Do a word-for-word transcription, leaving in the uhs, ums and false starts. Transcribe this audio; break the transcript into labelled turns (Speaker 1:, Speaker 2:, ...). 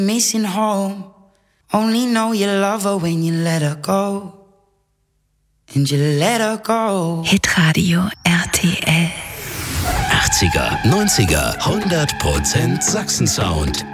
Speaker 1: Missing home. Only know you love her when you let her go. And you let her go.
Speaker 2: Hitradio R T L.
Speaker 3: achtziger, neunziger, hundert Prozent Sachsen-Sound.